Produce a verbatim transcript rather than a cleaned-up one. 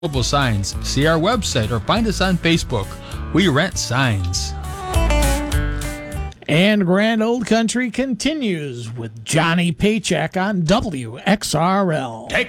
Mobile signs. See our website or find us on Facebook. We rent signs. And Grand Old Country continues with Johnny Paycheck on W X R L. Take